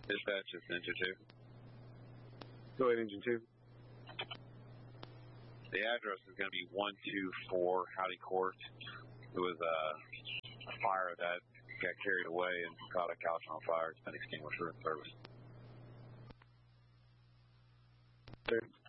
Dispatch is Engine 2. Go ahead, Engine 2. The address is going to be 124 Howdy Court. It was a fire that got carried away and caught a couch on fire. It's been extinguished. We're in service. Sir.